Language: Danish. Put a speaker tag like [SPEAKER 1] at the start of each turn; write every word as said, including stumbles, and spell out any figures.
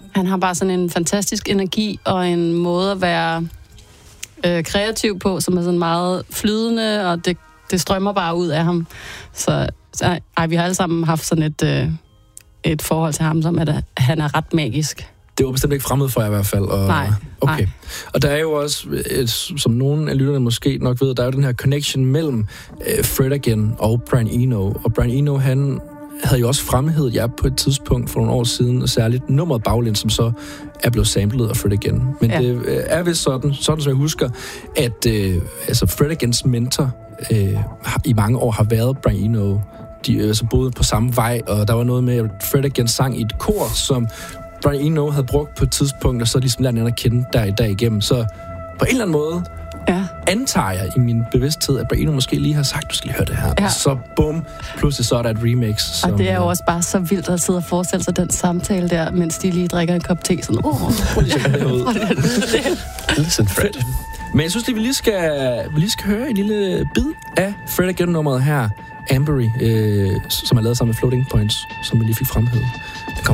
[SPEAKER 1] Han har bare sådan en fantastisk energi og en måde at være øh, kreativ på, som er sådan meget flydende, og det, det strømmer bare ud af ham. Så, så ej, vi har alle sammen haft sådan et, øh, et forhold til ham, som at han er ret magisk.
[SPEAKER 2] Det var bestemt ikke fremmed for jer i hvert fald. Og,
[SPEAKER 1] nej,
[SPEAKER 2] okay.
[SPEAKER 1] nej. Og
[SPEAKER 2] der er jo også, et, som nogle af lytterne måske nok ved, der er jo den her connection mellem uh, Fred again og Brian Eno. Og Brian Eno, han havde jo også fremhævet jer på et tidspunkt for nogle år siden, og særligt nummeret Baglæns, som så er blevet samlet af Fred again. Men ja. det uh, er vist sådan, sådan som jeg husker, at uh, altså Fred agains mentor uh, i mange år har været Brian Eno. De altså boede på samme vej, og der var noget med, at Fred again sang i et kor, som Brian Eno havde brugt på et tidspunkt, og så ligesom lærte han at kende der i dag igennem. Så på en eller anden måde ja. antager jeg i min bevidsthed, at Brian Eno måske lige har sagt, du skal lige høre det her. Ja. Og så bum, pludselig så er der et remix. Som,
[SPEAKER 1] og det er jo også bare så vildt at sidde og forestille sig den samtale der, mens de lige drikker en kop te. Sådan, åh, oh,
[SPEAKER 2] prøv lige at det ud.
[SPEAKER 3] Listen, Fred.
[SPEAKER 2] Men jeg synes lige, vi lige skal, vi lige skal høre en lille bid af Fred Again-nummeret her, Ambery, øh, som er lavet sammen med Floating Points, som vi lige fik fremhævet.